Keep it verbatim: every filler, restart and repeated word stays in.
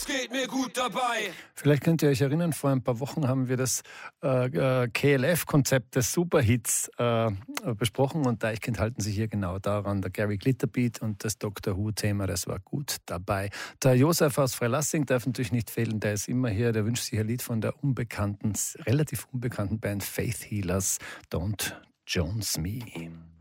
Es geht mir gut dabei. Vielleicht könnt ihr euch erinnern, vor ein paar Wochen haben wir das äh, äh, K L F-Konzept des Superhits äh, besprochen und Deichkind halten sich hier genau daran. Der Gary Glitterbeat und das Doctor Who-Thema, das war gut dabei. Der Josef aus Freilassing darf natürlich nicht fehlen, der ist immer hier, der wünscht sich ein Lied von der unbekannten, relativ unbekannten Band Faith Healers, Don't Jones Me.